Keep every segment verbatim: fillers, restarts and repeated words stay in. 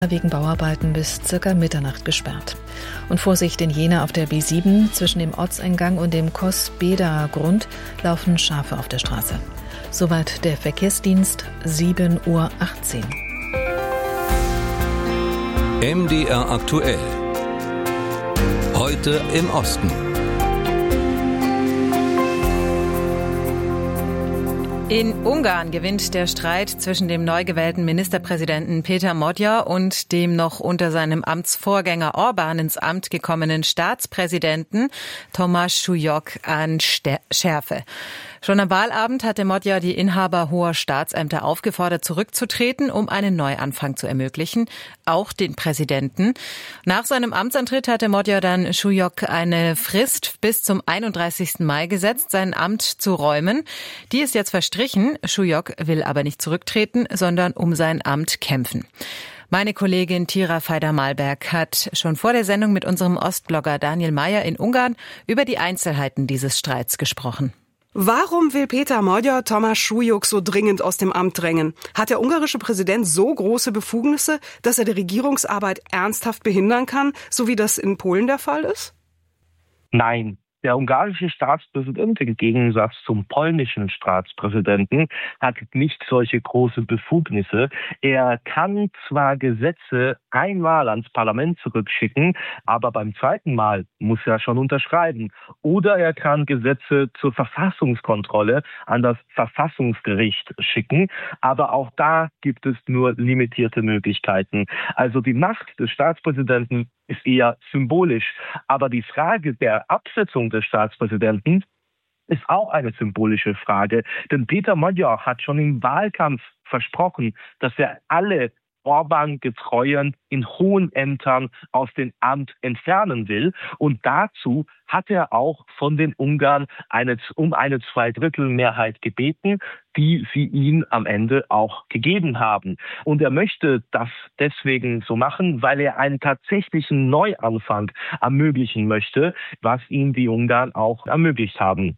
wegen Bauarbeiten bis circa Mitternacht gesperrt. Und Vorsicht in Jena auf der B sieben, zwischen dem Ortseingang und dem Kos-Beda-Grund laufen Schafe auf der Straße. Soweit der Verkehrsdienst, sieben Uhr achtzehn. M D R aktuell. Heute im Osten. In Ungarn gewinnt der Streit zwischen dem neu gewählten Ministerpräsidenten Péter Magyar und dem noch unter seinem Amtsvorgänger Orbán ins Amt gekommenen Staatspräsidenten Tomáš Súlyog an Schärfe. Schon am Wahlabend hatte Magyar die Inhaber hoher Staatsämter aufgefordert, zurückzutreten, um einen Neuanfang zu ermöglichen, auch den Präsidenten. Nach seinem Amtsantritt hatte Magyar dann Súlyog eine Frist bis zum einunddreißigsten Mai gesetzt, sein Amt zu räumen. Die ist jetzt verstrichen. Súlyog will aber nicht zurücktreten, sondern um sein Amt kämpfen. Meine Kollegin Tira Feider-Malberg hat schon vor der Sendung mit unserem Ostblogger Daniel Mayer in Ungarn über die Einzelheiten dieses Streits gesprochen. Warum will Péter Magyar Tomáš Súlyog so dringend aus dem Amt drängen? Hat der ungarische Präsident so große Befugnisse, dass er die Regierungsarbeit ernsthaft behindern kann, so wie das in Polen der Fall ist? Nein. Der ungarische Staatspräsident im Gegensatz zum polnischen Staatspräsidenten hat nicht solche große Befugnisse. Er kann zwar Gesetze einmal ans Parlament zurückschicken, aber beim zweiten Mal muss er schon unterschreiben. Oder er kann Gesetze zur Verfassungskontrolle an das Verfassungsgericht schicken, aber auch da gibt es nur limitierte Möglichkeiten. Also die Macht des Staatspräsidenten ist eher symbolisch. Aber die Frage der Absetzung des Staatspräsidenten ist auch eine symbolische Frage. Denn Péter Magyar hat schon im Wahlkampf versprochen, dass er alle Orbán-Getreuen in hohen Ämtern aus dem Amt entfernen will. Und dazu hat er auch von den Ungarn eine, um eine Zweidrittelmehrheit gebeten, die sie ihm am Ende auch gegeben haben. Und er möchte das deswegen so machen, weil er einen tatsächlichen Neuanfang ermöglichen möchte, was ihm die Ungarn auch ermöglicht haben.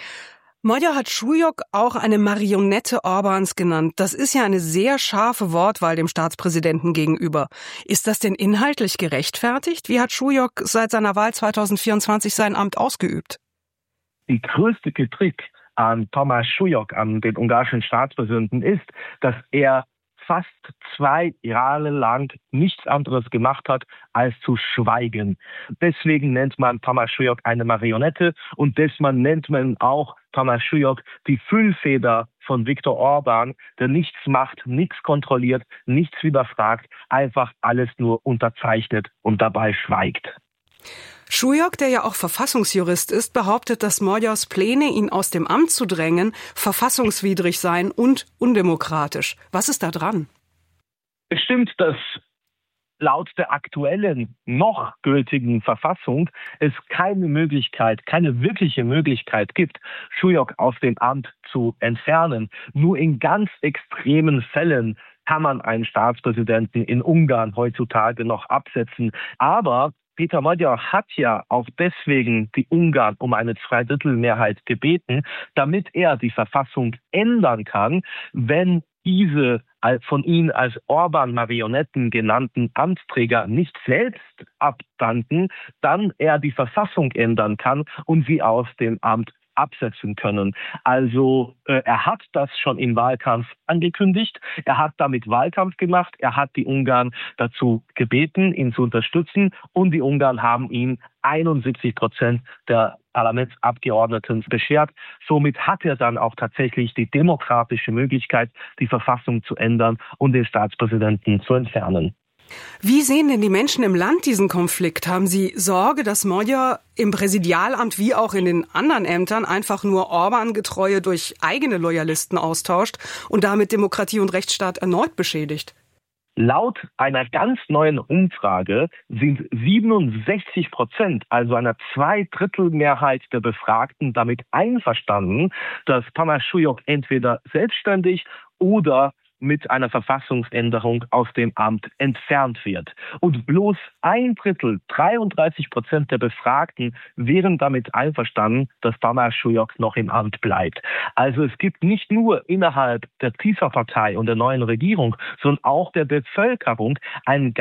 Magyar hat Súlyog auch eine Marionette Orbáns genannt. Das ist ja eine sehr scharfe Wortwahl dem Staatspräsidenten gegenüber. Ist das denn inhaltlich gerechtfertigt? Wie hat Súlyog seit seiner Wahl zweitausendvierundzwanzig sein Amt ausgeübt? Die größte Kritik an Tomáš Súlyog, an den ungarischen Staatspräsidenten, ist, dass er fast zwei Jahre lang nichts anderes gemacht hat, als zu schweigen. Deswegen nennt man Tomáš Súlyog eine Marionette und deswegen nennt man auch Tomáš Súlyog die Füllfeder von Viktor Orbán, der nichts macht, nichts kontrolliert, nichts hinterfragt, einfach alles nur unterzeichnet und dabei schweigt. Súlyog, der ja auch Verfassungsjurist ist, behauptet, dass Magyars Pläne, ihn aus dem Amt zu drängen, verfassungswidrig seien und undemokratisch. Was ist da dran? Es stimmt, dass laut der aktuellen, noch gültigen Verfassung es keine Möglichkeit, keine wirkliche Möglichkeit gibt, Súlyog aus dem Amt zu entfernen. Nur in ganz extremen Fällen kann man einen Staatspräsidenten in Ungarn heutzutage noch absetzen. Aber Péter Magyar hat ja auch deswegen die Ungarn um eine Zweidrittelmehrheit gebeten, damit er die Verfassung ändern kann, wenn diese von ihnen als Orbán-Marionetten genannten Amtsträger nicht selbst abdanken, dann er die Verfassung ändern kann und sie aus dem Amt absetzen können. Also äh, er hat das schon im Wahlkampf angekündigt, er hat damit Wahlkampf gemacht, er hat die Ungarn dazu gebeten, ihn zu unterstützen und die Ungarn haben ihm einundsiebzig Prozent der Parlamentsabgeordneten beschert. Somit hat er dann auch tatsächlich die demokratische Möglichkeit, die Verfassung zu ändern und den Staatspräsidenten zu entfernen. Wie sehen denn die Menschen im Land diesen Konflikt? Haben sie Sorge, dass Magyar im Präsidialamt wie auch in den anderen Ämtern einfach nur Orbán-Getreue durch eigene Loyalisten austauscht und damit Demokratie und Rechtsstaat erneut beschädigt? Laut einer ganz neuen Umfrage sind siebenundsechzig Prozent, also einer Zweidrittelmehrheit der Befragten, damit einverstanden, dass Tomáš Súlyog entweder selbstständig oder mit einer Verfassungsänderung aus dem Amt entfernt wird. Und bloß ein Drittel, dreiunddreißig Prozent der Befragten wären damit einverstanden, dass Tamas Šujok noch im Amt bleibt. Also es gibt nicht nur innerhalb der Tisza-Partei und der neuen Regierung, sondern auch der Bevölkerung einen